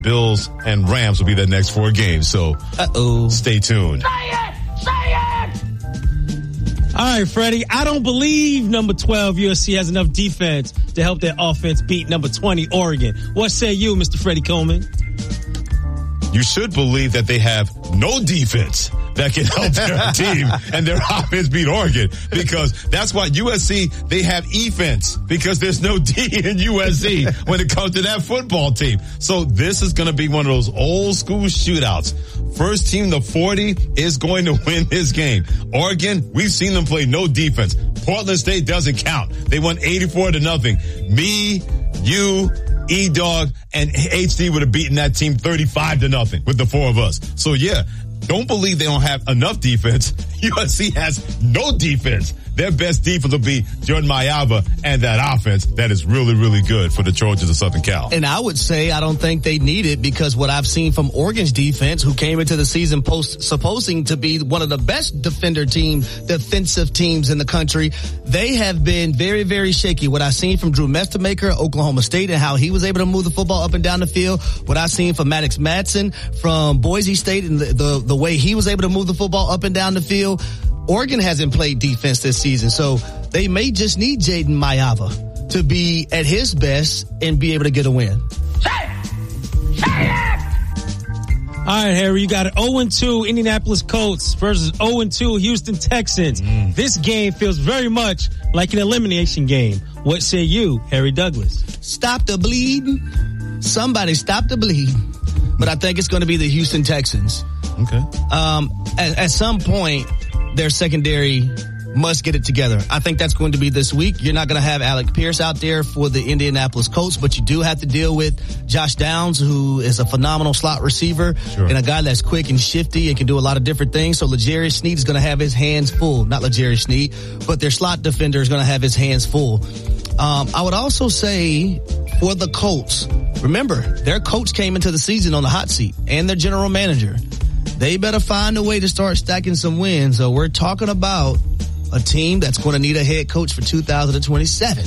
Bills and Rams will be the next 4 games. So stay tuned. Say it! All right, Freddie, I don't believe number 12 USC has enough defense to help their offense beat number 20 Oregon. What say you, Mr. Freddie Coleman? You should believe that they have no defense that can help their team and their offense beat Oregon, because that's why USC, they have offense, because there's no D in USC when it comes to that football team. So this is going to be one of those old school shootouts. First team to 40 is going to win this game. Oregon, we've seen them play no defense. Portland State doesn't count. They won 84-0. Me, you, E-Dog, and HD would have beaten that team 35-0 with the 4 of us. So yeah, don't believe they don't have enough defense. USC has no defense. Their best defense will be Jordan Mayava and that offense that is really, really good for the Trojans of Southern Cal. And I would say I don't think they need it, because what I've seen from Oregon's defense, who came into the season supposing to be one of the best defensive teams in the country, they have been very, very shaky. What I've seen from Drew Mestemaker, Oklahoma State, and how he was able to move the football up and down the field. What I've seen from Maddox Madsen from Boise State, and the way he was able to move the football up and down the field. Oregon hasn't played defense this season, so they may just need Jaden Mayava to be at his best and be able to get a win. Say it! All right, Harry, you got it. 0-2 Indianapolis Colts versus 0-2 Houston Texans. This game feels very much like an elimination game. What say you, Harry Douglas? Stop the bleeding. Somebody stop the bleeding. But I think it's going to be the Houston Texans. Okay. At some point, their secondary must get it together. I think that's going to be this week. You're not going to have Alec Pierce out there for the Indianapolis Colts, but you do have to deal with Josh Downs, who is a phenomenal slot receiver, and a guy that's quick and shifty and can do a lot of different things. So L'Jarius Sneed is going to have his hands full. Not L'Jarius Sneed, but their slot defender is going to have his hands full. I would also say for the Colts, remember, their coach came into the season on the hot seat, and their general manager. They better find a way to start stacking some wins. So we're talking about a team that's going to need a head coach for 2027.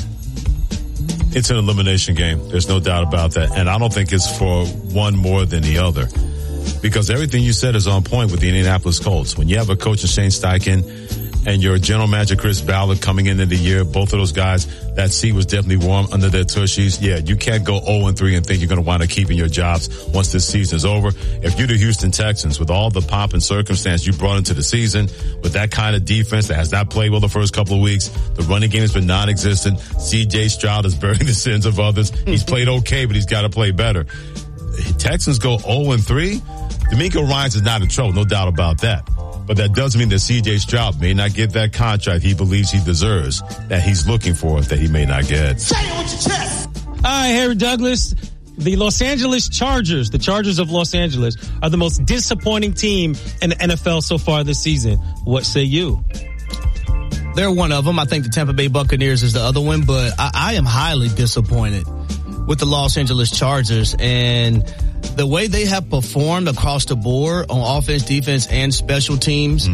It's an elimination game. There's no doubt about that. And I don't think it's for one more than the other, because everything you said is on point with the Indianapolis Colts. When you have a coach in Shane Steichen and your general manager Chris Ballard coming into the year, both of those guys, that seat was definitely warm under their tushies. Yeah, you can't go 0-3 and think you're going to wind up keeping your jobs once this season is over. If you're the Houston Texans, with all the pomp and circumstance you brought into the season, with that kind of defense that has not played well the first couple of weeks, the running game has been non-existent. C.J. Stroud is burying the sins of others. He's played okay, but he's got to play better. Texans go 0-3. D'Amico Ryans is not in trouble, no doubt about that. But that doesn't mean that C.J. Stroud may not get that contract he believes he deserves, that he's looking for, that he may not get. Say it with your chest! All right, Harry Douglas, the Los Angeles Chargers, the Chargers of Los Angeles, are the most disappointing team in the NFL so far this season. What say you? They're one of them. I think the Tampa Bay Buccaneers is the other one, but I am highly disappointed with the Los Angeles Chargers and the way they have performed across the board on offense, defense, and special teams.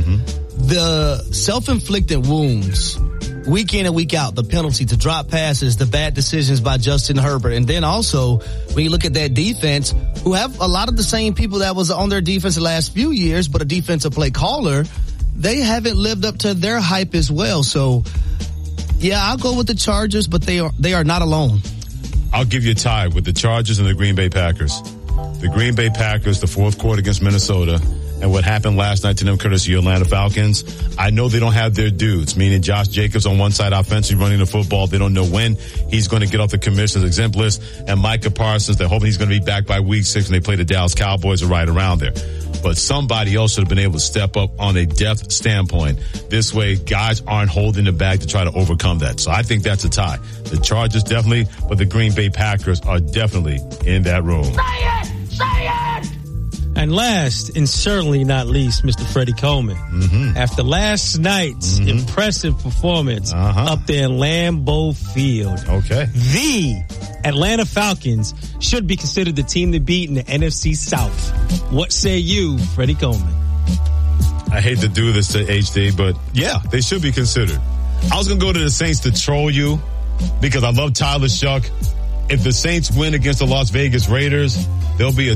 The self-inflicted wounds, week in and week out, the penalty to drop passes, the bad decisions by Justin Herbert. And then also, when you look at that defense, who have a lot of the same people that was on their defense the last few years, but a defensive play caller, they haven't lived up to their hype as well. So, yeah, I'll go with the Chargers, but they are not alone. I'll give you a tie with the Chargers and the Green Bay Packers. The Green Bay Packers, the fourth quarter against Minnesota, and what happened last night to them courtesy of Atlanta Falcons. I know they don't have their dudes, meaning Josh Jacobs on one side offensively running the football. They don't know when he's going to get off the commissioner's exempt list. And Micah Parsons, they're hoping he's going to be back by week 6 when they play the Dallas Cowboys, are right around there. But somebody else should have been able to step up on a depth standpoint. This way, guys aren't holding the bag to try to overcome that. So I think that's a tie. The Chargers definitely, but the Green Bay Packers are definitely in that room. Say it! Say it! And last, and certainly not least, Mr. Freddie Coleman. After last night's impressive performance up there in Lambeau Field, the Atlanta Falcons should be considered the team to beat in the NFC South. What say you, Freddie Coleman? I hate to do this to HD, but yeah, they should be considered. I was going to go to the Saints to troll you because I love Tyler Shuck. If the Saints win against the Las Vegas Raiders, there'll be a